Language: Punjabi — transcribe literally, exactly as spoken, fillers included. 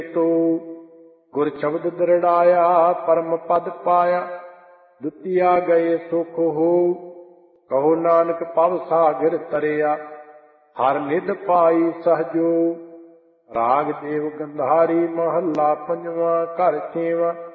ਤੋ ਗੁਰ ਸ਼ਬਦ ਦ੍ਰਿੜਾਇਆ ਪਰਮ ਪਦ ਪਾਇਆ ਦੁਤੀਆ ਗਏ ਸੁਖ ਹੋ ਕਹੋ ਨਾਨਕ ਭਵ ਸਾਗਰ ਤਰਿਆ ਹਰ ਨਿਧ ਪਾਈ ਸਹਜੋ। ਰਾਗ ਦੇਵ ਗੰਧਾਰੀ ਮਹੱਲਾ ਪੰਜਵਾਂ ਘਰ ਛੇਵਾਂ।